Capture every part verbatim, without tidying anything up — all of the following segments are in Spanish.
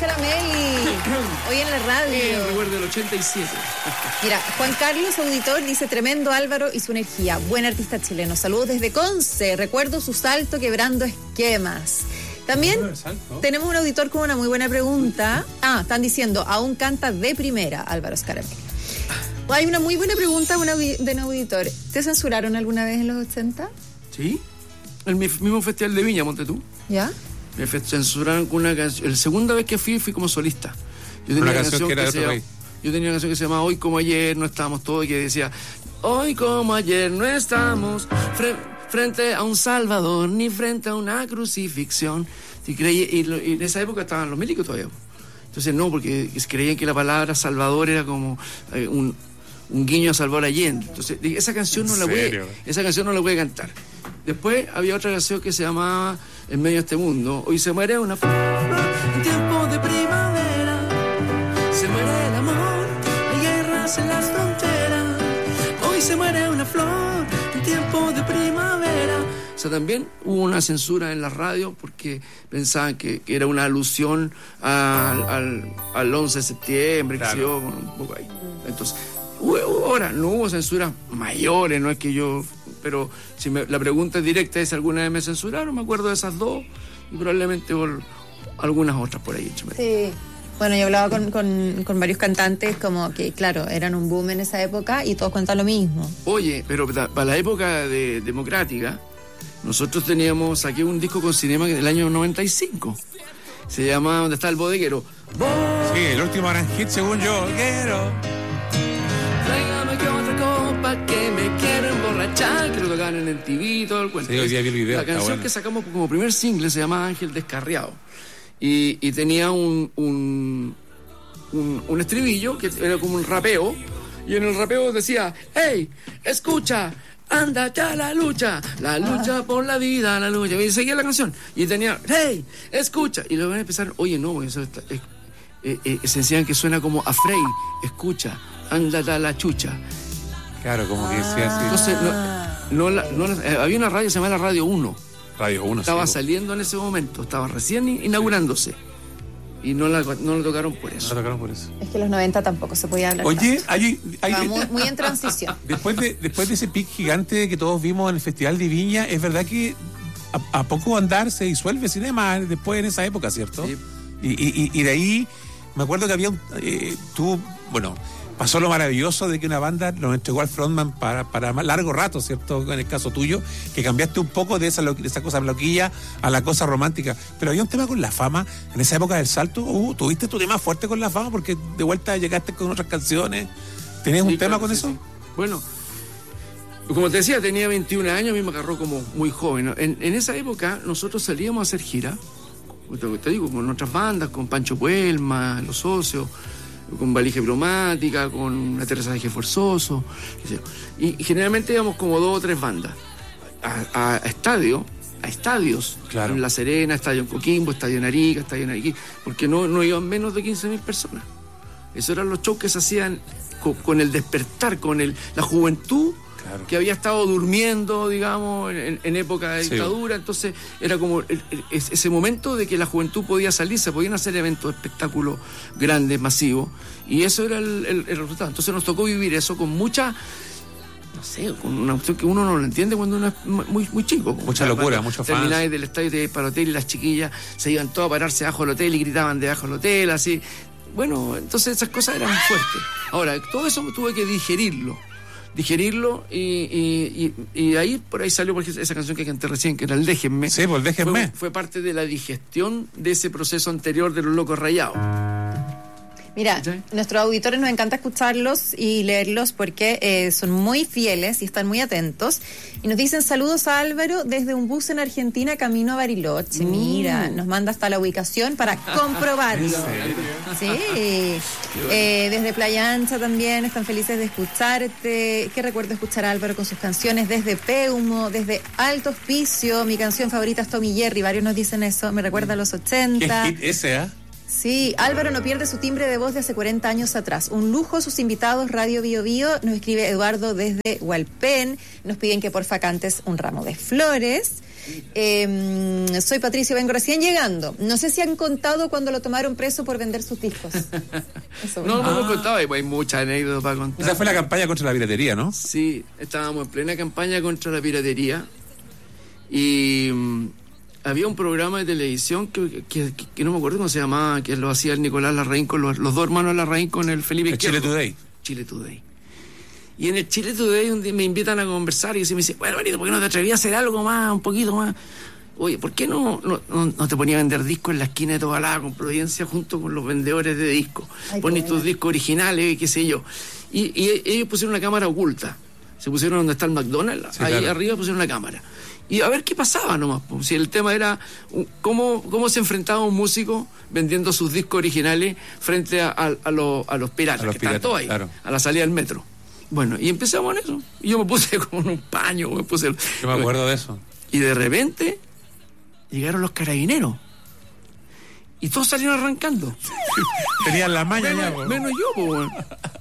Caramel, hoy en la radio. Eh, recuerdo el ochenta y siete. Mira, Juan Carlos, auditor, dice: tremendo Álvaro y su energía. Buen artista chileno. Saludos desde Conce. Recuerdo su salto quebrando esquemas. También tenemos un auditor con una muy buena pregunta. Ah, están diciendo, aún canta de primera Álvaro Caramel. Hay una muy buena pregunta de un auditor. ¿Te censuraron alguna vez en los ochenta? Sí. En mi mismo festival de Viña, ponte tú. ¿Ya? Me censuraron con una canción. La segunda vez que fui, fui como solista. Yo tenía una canción que, que, que se llama, yo tenía una canción que se llamaba Hoy como ayer no estábamos todos, y que decía: hoy como ayer no estamos fre- frente a un Salvador ni frente a una crucifixión. Y, creí, y, lo, y en esa época estaban los milicos todavía. Entonces no, porque creían que la palabra Salvador era como eh, un, un guiño a Salvador Allende. Entonces esa canción no la voy, esa canción no la voy a cantar. Después había otra canción que se llamaba En medio de este mundo. Hoy se muere una flor en tiempo de primavera. Se muere el amor, hay guerras en las fronteras. Hoy se muere una flor en tiempo de primavera. O sea, también hubo una censura en la radio porque pensaban que, que era una alusión al, al, al once de septiembre, claro. Que se dio un poco ahí. Entonces, ahora no hubo censuras mayores, no es que yo... Pero si me, la pregunta es directa es si alguna vez me censuraron, me acuerdo de esas dos y probablemente por algunas otras por ahí. Sí. Bueno, yo hablaba con, con, con varios cantantes como que, claro, eran un boom en esa época y todos cuentan lo mismo. Oye, pero para la época de democrática, nosotros teníamos, saqué un disco con Cinema del año noventa y cinco. Se llama ¿Dónde está el bodeguero? Sí, el último gran hit según yo. Quiero. Tráigame que otra copa que me quiero emborrachar. Que lo tocaban en el T V, todo el cuento. Sí, hoy día vi el video. La canción bueno. que sacamos como primer single se llama Ángel Descarriado. Y, y tenía un, un, un, un estribillo que era como un rapeo. Y en el rapeo decía: hey, escucha, anda ya la lucha, la lucha ah. por la vida, la lucha. Y seguía la canción. Y tenía: hey, escucha. Y luego empezaron: oye, no, eso está, es, eh, eh, se decían que suena como a Frey, escucha, anda ya la chucha. Claro, como que decía así. Entonces, no, no, la, no la, eh, había una radio que se llamaba la Radio uno. Radio uno, estaba sí, saliendo en ese momento, estaba recién inaugurándose. Sí. Y no la, no la tocaron por eso. No la tocaron por eso. Es que los noventa tampoco se podía hablar. Oye, hay, hay, hay muy, muy en transición. Después de, después de ese pic gigante que todos vimos en el Festival de Viña, es verdad que a, a poco andar se disuelve Cinema después en esa época, ¿cierto? Sí. Y, y, y de ahí, me acuerdo que había un... Eh, tú, bueno... Pasó lo maravilloso de que una banda nos entregó al frontman para, para más largo rato, ¿cierto? En el caso tuyo, que cambiaste un poco de esa, de esa cosa loquilla a la cosa romántica. Pero había un tema con la fama, en esa época del salto, uh, tuviste tu tema fuerte con la fama porque de vuelta llegaste con otras canciones. ¿Tenías sí, un tema claro, con sí, eso? Sí. Bueno, como te decía, tenía veintiún años, a mí me agarró como muy joven. En, en esa época nosotros salíamos a hacer gira, te digo, con otras bandas, con Pancho Puelma, Los Socios, con Valija Bromática, con un aterrizaje forzoso, y, y generalmente íbamos como dos o tres bandas a, a, a estadio, a estadios, claro. En La Serena, estadio en Coquimbo, estadio en Arica, estadio en Ariquí, porque no, no iban menos de quince mil personas. Esos eran los shows que se hacían con, con el despertar, con el, la juventud. Claro. Que había estado durmiendo, digamos, en, en época de dictadura, sí. Entonces era como el, el, ese momento de que la juventud podía salir, se podían hacer eventos, espectáculos grandes, masivos, y eso era el, el, el resultado. Entonces nos tocó vivir eso con mucha, no sé, con una opción que uno no lo entiende cuando uno es muy, muy chico. Mucha locura, mucho fans. Termináis del estadio de para el hotel y las chiquillas se iban todas a pararse abajo del hotel y gritaban debajo del hotel, así. Bueno, entonces esas cosas eran fuertes. Ahora, todo eso tuve que digerirlo. digerirlo y, y, y, y ahí por ahí salió por esa canción que canté recién, que era el Déjenme. Sí, pues Déjenme. Fue, fue parte de la digestión de ese proceso anterior de Los Locos Rayados. Mira, ¿sí? Nuestros auditores nos encanta escucharlos y leerlos porque eh, son muy fieles y están muy atentos. Y nos dicen saludos a Álvaro desde un bus en Argentina camino a Bariloche. Mm. Mira, nos manda hasta la ubicación para comprobarlo. Sí. Eh, desde Playa Ancha también están felices de escucharte. Qué recuerdo escuchar a Álvaro con sus canciones desde Peumo, desde Alto Hospicio. Mi canción favorita es Tommy Jerry. Varios nos dicen eso. Me recuerda a los ochenta. ¿Qué hit ese, ah? ¿eh? Sí, Álvaro no pierde su timbre de voz de hace cuarenta años atrás. Un lujo sus invitados, Radio Bio Bio. Nos escribe Eduardo desde Hualpén. Nos piden que porfa cantes un ramo de flores. Eh, soy Patricio, vengo recién llegando. No sé si han contado cuando lo tomaron preso por vender sus discos. Eso, no, no lo he contado, hay muchas anécdotas para contar. Esa fue la campaña contra la piratería, ¿no? Sí, estábamos en plena campaña contra la piratería y um, había un programa de televisión que, que, que, que no me acuerdo cómo se llamaba, que lo hacía el Nicolás Larraín con los, los dos hermanos Larraín con el Felipe el Izquierdo. Chile Today. Chile Today. Y en el Chile Today un día me invitan a conversar y me dicen, bueno, Benito, ¿por qué no te atrevías a hacer algo más, un poquito más? Oye, ¿por qué no, no, no te ponías a vender discos en la esquina de Tobalá con Providencia junto con los vendedores de discos? Pones tus discos originales y qué sé yo. Y, y ellos pusieron una cámara oculta. Se pusieron donde está el McDonald's, sí, ahí claro. Arriba pusieron una cámara. Y a ver qué pasaba nomás. Pues, si el tema era cómo, cómo se enfrentaba un músico vendiendo sus discos originales frente a, a, a, los, a los piratas, a los que piratas, estaban todos ahí, claro. A la salida del metro. Bueno, y empezamos en eso. Y yo me puse como un paño, me puse... Yo me acuerdo de eso. Y de repente llegaron los carabineros. Y todos salieron arrancando. Tenían la maña menos, ya, po. Menos yo, po, bueno.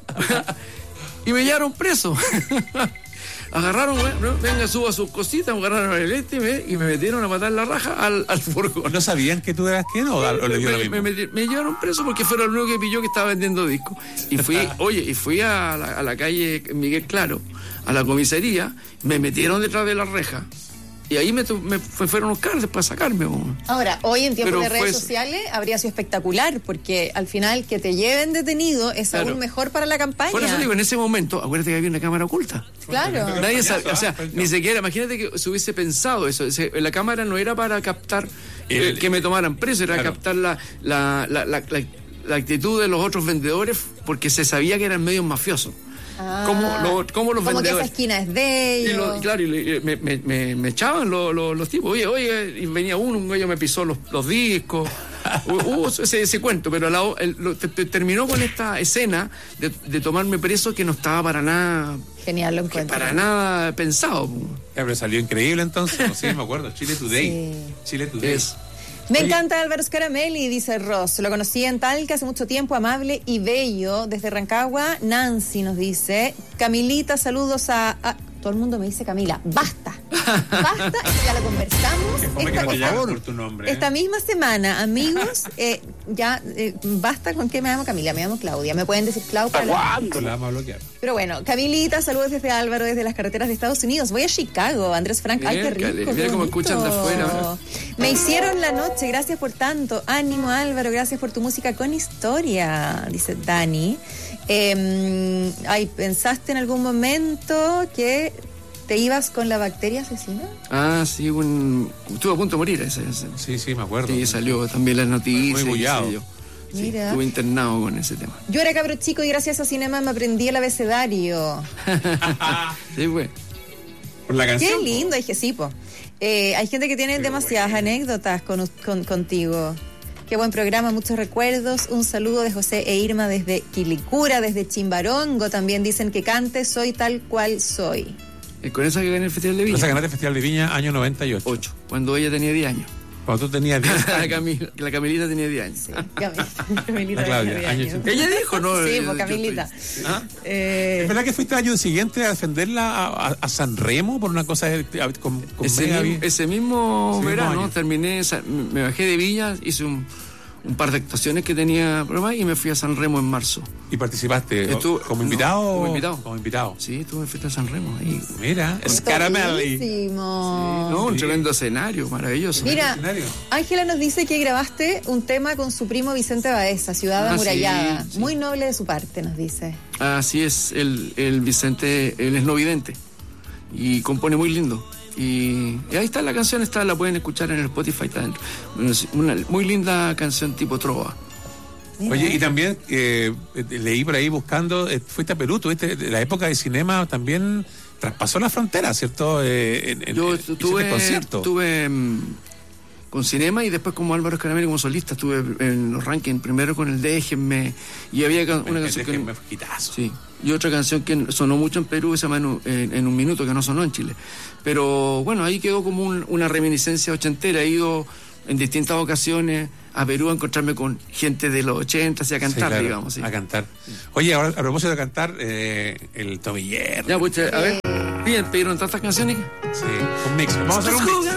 Y me llevaron preso. Agarraron, ¿no? Venga, suba sus cositas, me agarraron el este y me, y me metieron a matar la raja al, al furgón. ¿No sabían que tú eras quién o, o le dio me, lo mismo? Me, me, me llevaron preso porque fue lo único que pilló que estaba vendiendo discos. Y fui, oye, y fui a la, a la calle Miguel Claro, a la comisaría, me metieron detrás de la reja. Y ahí me, me fueron a buscar para sacarme. Bueno. Ahora, hoy en tiempos Pero de redes fue... sociales habría sido espectacular, porque al final que te lleven detenido es claro. Aún mejor para la campaña. Por eso digo, en ese momento, acuérdate que había una cámara oculta. Claro. Nadie sabe, o sea, ni siquiera, imagínate que se hubiese pensado eso. La cámara no era para captar eh, que me tomaran preso, era claro. Captar la, la, la, la, la, la actitud de los otros vendedores, porque se sabía que eran medios mafiosos. Ah, como, lo, como los como vendedores. Que esa esquina es de ellos. Y lo, claro, y me, me, me, me echaban los, los, los tipos. Oye, oye, y venía uno, un gallo me pisó los, los discos. Hubo ese, ese cuento, pero la, el, lo, te, te, terminó con esta escena de, de tomarme preso que no estaba para nada. Genial, lo encuentro. Para nada pensado. Ya, pero salió increíble entonces. No sé, me acuerdo. Chile Today. Sí. Chile Today. Es, Me Oye. encanta Álvaro Scaramelli, dice Ross. Lo conocí en Talca hace mucho tiempo, amable y bello. Desde Rancagua, Nancy nos dice. Camilita, saludos a... a todo el mundo me dice Camila. Basta. Basta, esto ya lo conversamos. Esta, que no te llamo por tu nombre, ¿eh? Esta misma semana, amigos, eh, ya eh, basta con que me llamo Camila, me llamo Claudia. Me pueden decir Clau para ¿Cuándo la vamos a bloquear? Pero bueno, Camilita, saludos desde Álvaro, desde las carreteras de Estados Unidos. Voy a Chicago, Andrés Frank. Ay, qué rico. Mira cómo escuchan de afuera. Me hicieron la noche, gracias por tanto. Ánimo, Álvaro, gracias por tu música con historia, dice Dani. Eh, ay, ¿pensaste en algún momento que te ibas con la bacteria asesina? Ah, sí, un, estuve a punto de morir ese, ese. Sí, sí, me acuerdo. Sí, salió también las noticias. Muy bullado. Sí, Mira. Estuve internado con ese tema. Yo era cabro chico y gracias a Cinema me aprendí el abecedario. Sí, güey. Por la canción. Qué lindo, dije, sí, po. Eh, hay gente que tiene Qué demasiadas bueno. anécdotas con, con, contigo. Qué buen programa, muchos recuerdos. Un saludo de José e Irma desde Quilicura, desde Chimbarongo. También dicen que cante Soy tal cual soy. Con esa que gané el Festival de Viña. Esa ganaste el Festival de Viña, año noventa y ocho. ocho, cuando ella tenía diez años. Cuando tú tenías diez años. la, Camila, la Camilita tenía diez años. Sí, Camilita. La Claudia, tenía años. años. Ella dijo, ¿no? Sí, pues Camilita. ¿Ah? Eh, ¿Es verdad que fuiste el año siguiente a defenderla a, a, a San Remo por una cosa de, a, con, con ese, mega, mismo, ese mismo ese verano mismo terminé, me bajé de Viña, hice un... un par de actuaciones que tenía pruebas y me fui a San Remo en marzo. ¿Y participaste Estuve, como invitado? No, como invitado. Como invitado. Sí, estuve en fiesta de San Remo ahí. Mira, Scaramelli. Sí, no, un sí. tremendo escenario, maravilloso. Mira, Ángela nos dice que grabaste un tema con su primo Vicente Baeza, Ciudad ah, Amurallada. Sí, sí. Muy noble de su parte, nos dice. Así es, el, el Vicente, él es no vidente y compone muy lindo. Y, y ahí está la canción, está, la pueden escuchar en el Spotify, está dentro. Una muy linda canción tipo trova. Oye, y también eh, leí por ahí buscando, eh, fuiste a Perú, tuviste la época de cinema también traspasó la frontera, ¿cierto? Eh, en, Yo en, estuve, estuve um, con cinema y después como Álvaro Scaramelli como solista, estuve en los rankings, primero con el Déjenme, y había una el canción Déjenme, que... quitazo. Sí. Y otra canción que sonó mucho en Perú, se llama en, en, en un minuto, que no sonó en Chile. Pero bueno, ahí quedó como un, una reminiscencia ochentera. He ido en distintas ocasiones a Perú a encontrarme con gente de los ochenta y a cantar, sí, claro, digamos. Sí. A cantar. Oye, ahora a propósito de cantar, eh, el Tomiller. Ya, pues, a ver, bien, pidieron tantas canciones. Sí, un mix. Vamos a hacer un mix.